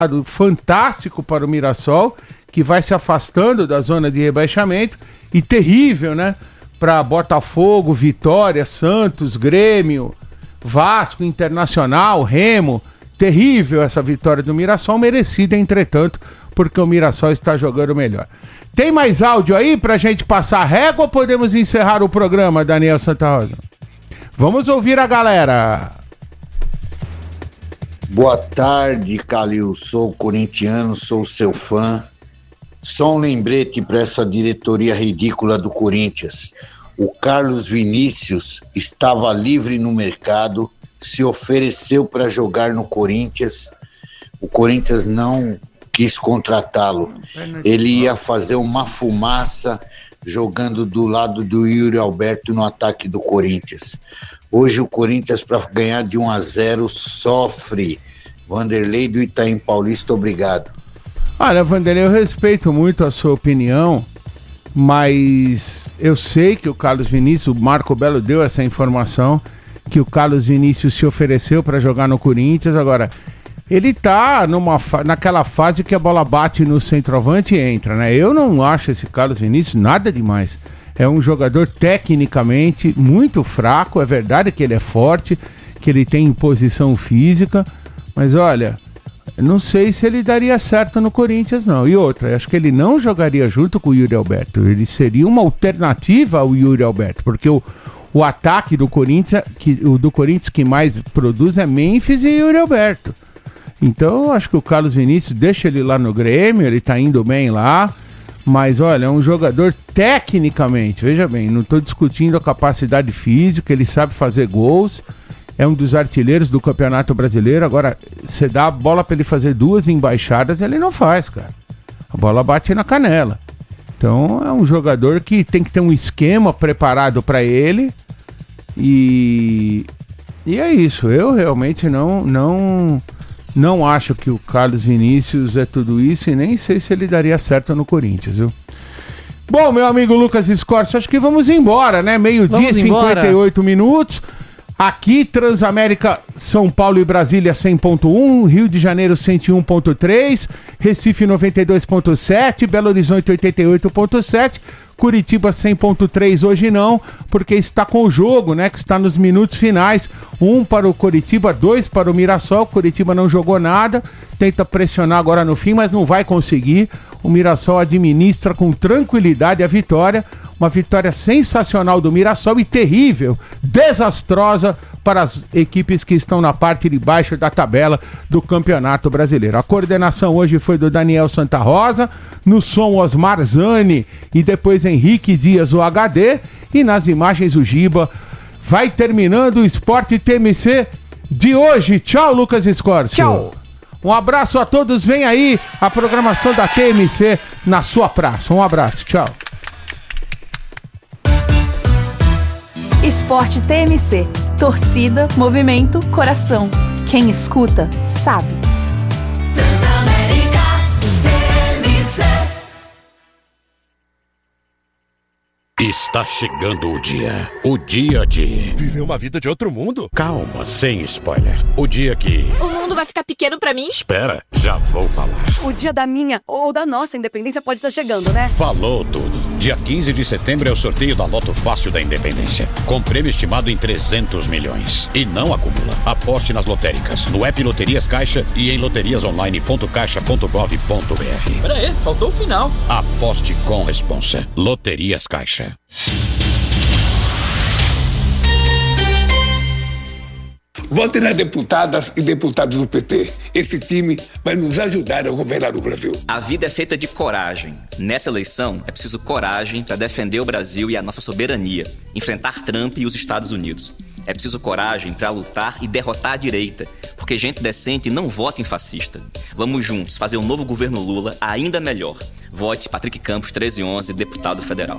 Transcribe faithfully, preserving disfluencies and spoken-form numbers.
fantástico para o Mirassol, que vai se afastando da zona de rebaixamento, e terrível, né? Para Botafogo, Vitória, Santos, Grêmio, Vasco, Internacional, Remo. Terrível essa vitória do Mirassol, merecida, entretanto, porque o Mirassol está jogando melhor. Tem mais áudio aí pra gente passar a régua ou podemos encerrar o programa, Daniel Santa Rosa? Vamos ouvir a galera. Boa tarde, Calil. Sou corintiano, sou seu fã. Só um lembrete para essa diretoria ridícula do Corinthians. O Carlos Vinícius estava livre no mercado, se ofereceu para jogar no Corinthians. O Corinthians não quis contratá-lo. Ele ia fazer uma fumaça jogando do lado do Yuri Alberto no ataque do Corinthians. Hoje o Corinthians, para ganhar de um a zero, sofre. Vanderlei do Itaim Paulista, obrigado. Olha, Vanderlei, eu respeito muito a sua opinião, mas eu sei que o Carlos Vinícius, o Marco Belo deu essa informação, que o Carlos Vinícius se ofereceu para jogar no Corinthians. Agora, ele tá numa fa- naquela fase que a bola bate no centroavante e entra, né? Eu não acho esse Carlos Vinícius nada demais. É um jogador tecnicamente muito fraco, é verdade que ele é forte, que ele tem imposição física, mas olha, não sei se ele daria certo no Corinthians, não. E outra, acho que ele não jogaria junto com o Yuri Alberto. Ele seria uma alternativa ao Yuri Alberto, porque o, o ataque do Corinthians, que, o do Corinthians que mais produz é Memphis e Yuri Alberto. Então, eu acho que o Carlos Vinícius, deixa ele lá no Grêmio, ele tá indo bem lá, mas olha, é um jogador tecnicamente, veja bem, não estou discutindo a capacidade física, ele sabe fazer gols, é um dos artilheiros do Campeonato Brasileiro. Agora, você dá a bola para ele fazer duas embaixadas, ele não faz, cara. A bola bate na canela. Então, é um jogador que tem que ter um esquema preparado para ele, e, e é isso. Eu realmente não... não Não acho que o Carlos Vinícius é tudo isso e nem sei se ele daria certo no Corinthians, viu? Bom, meu amigo Lucas Scorcio, acho que vamos embora, né? Meio-dia e cinquenta e oito minutos. Aqui, Transamérica, São Paulo e Brasília cem ponto um, Rio de Janeiro cento e um ponto três, Recife noventa e dois ponto sete, Belo Horizonte oitenta e oito ponto sete, Curitiba cem ponto três hoje não, porque está com o jogo, né, que está nos minutos finais, um para o Curitiba, dois para o Mirassol. O Curitiba não jogou nada, tenta pressionar agora no fim, mas não vai conseguir. O Mirassol administra com tranquilidade a vitória, uma vitória sensacional do Mirassol e terrível, desastrosa para as equipes que estão na parte de baixo da tabela do Campeonato Brasileiro. A coordenação hoje foi do Daniel Santa Rosa, no som Osmar Zani e depois Henrique Dias, o H D, e nas imagens o Giba. Vai terminando o Esporte T M C de hoje. Tchau, Lucas Scorcio. Tchau. Um abraço a todos. Vem aí a programação da T M C na sua praça. Um abraço. Tchau. Esporte T M C. Torcida, movimento, coração. Quem escuta, sabe. Transamérica T M C. Está chegando o dia. O dia de... Viver uma vida de outro mundo? Calma, sem spoiler. O dia que... O mundo vai ficar pequeno pra mim? Espera, já vou falar. O dia da minha ou da nossa independência pode estar chegando, né? Falou tudo. Dia quinze de setembro é o sorteio da Loto Fácil da Independência, com prêmio estimado em trezentos milhões. E não acumula. Aposte nas lotéricas, no app Loterias Caixa e em loterias online ponto caixa ponto gov ponto br. Pera aí, faltou o final. Aposte com responsa. Loterias Caixa. Vote nas deputadas e deputados do P T. Esse time vai nos ajudar a governar o Brasil. A vida é feita de coragem. Nessa eleição, é preciso coragem para defender o Brasil e a nossa soberania, enfrentar Trump e os Estados Unidos. É preciso coragem para lutar e derrotar a direita, porque gente decente não vota em fascista. Vamos juntos fazer um novo governo Lula ainda melhor. Vote Patrick Campos treze onze, deputado federal.